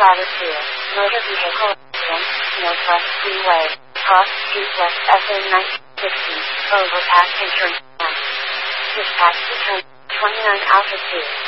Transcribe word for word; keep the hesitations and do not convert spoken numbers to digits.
Stratosphere, motor vehicle accident, Northwest Freeway, cross street west S N nineteen sixty, overpass entrance. Dispatch to turn twenty-nine altitude.